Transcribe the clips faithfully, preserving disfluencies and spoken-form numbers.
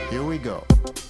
Here we go.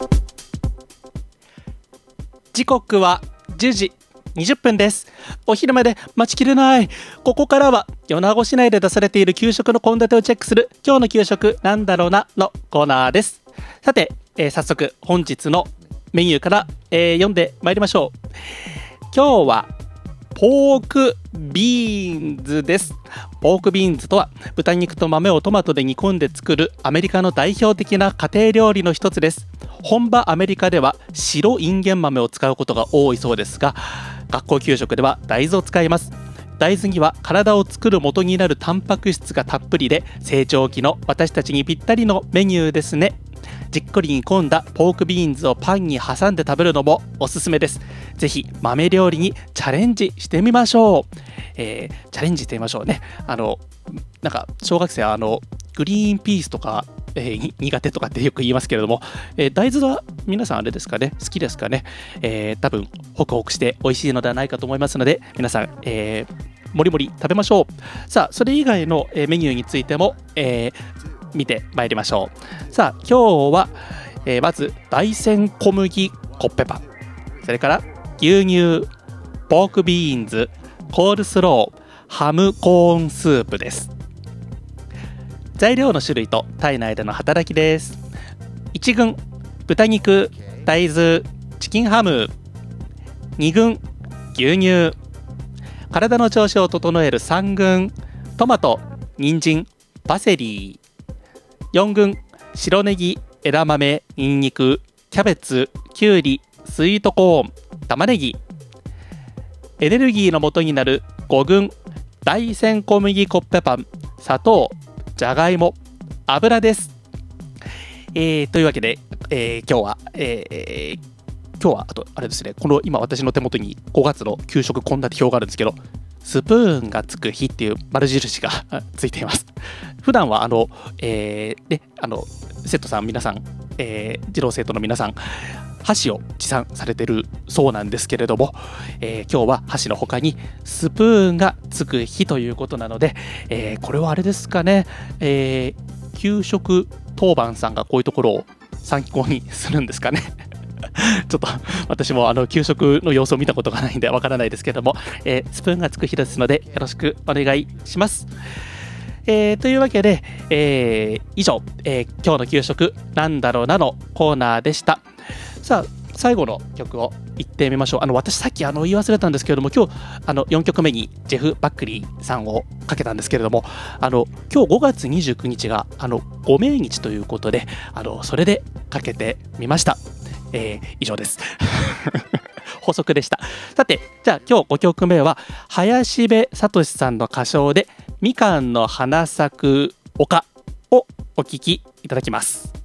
時刻はじゅうじにじゅっぷんです。お昼まで待ちきれない。ここからは米子市内で出されている給食の献立をチェックする今日の給食なんだろうなのコーナーです。さて、えー、早速本日のメニューから、えー、読んでまいりましょう。今日はポークビーンズです。ポークビーンズとは豚肉と豆をトマトで煮込んで作るアメリカの代表的な家庭料理の一つです。本場アメリカでは白インゲン豆を使うことが多いそうですが、学校給食では大豆を使います。大豆には体を作る元になるタンパク質がたっぷりで、成長期の私たちにぴったりのメニューですね。じっくり煮込んだポークビーンズをパンに挟んで食べるのもおすすめです。ぜひ豆料理にチャレンジしてみましょう。えー、チャレンジしてみましょうね。あのなんか小学生はあのグリーンピースとか、えー、苦手とかってよく言いますけれども、えー、大豆は皆さんあれですかね、好きですかね。えー、多分ホクホクして美味しいのではないかと思いますので、皆さん、えー、もりもり食べましょう。さあ、それ以外のメニューについても、えー、見てまいりましょう。さあ、今日は、えー、まず大山小麦コッペパン、それから牛乳、ポークビーンズ、コールスロー、ハムコーンスープです。材料の種類と体内での働きです。いち軍豚肉、大豆、チキンハム。に軍牛乳。体の調子を整えるさん軍トマト、人参、パセリ。よん軍白ネギ、枝豆、ニンニク、キャベツ、キュウリ、スイートコーン、玉ねぎ。エネルギーの元になるご軍大山小麦コッペパン、砂糖、じゃがいも、油です。えー、というわけで、えー、今日は、えー、今日はあとあれですね、この今私の手元にごがつの給食献立表があるんですけど、スプーンがつく日っていう丸印がついています。普段はあの、えーね、あの生徒さん皆さん、えー、児童生徒の皆さん、箸を持参されてるそうなんですけれども、えー、今日は箸の他にスプーンがつく日ということなので、えー、これはあれですかね、えー、給食当番さんがこういうところを参考にするんですかね。ちょっと私もあの給食の様子を見たことがないんでわからないですけども、えー、スプーンがつく日ですのでよろしくお願いします。えー、というわけで、えー、以上、えー、今日の給食なんだろうなのコーナーでした。さあ、最後の曲をいってみましょう。あの私さっきあの言い忘れたんですけれども、今日あのよんきょくめにジェフ・バックリーさんをかけたんですけれども、あの今日ごがつにじゅうくにちがあのご命日ということで、あのそれでかけてみました。えー、以上です補足でした。さて、じゃあ今日ごきょくめは林部聡さんの歌唱でみかんの花咲く丘をお聴きいただきます。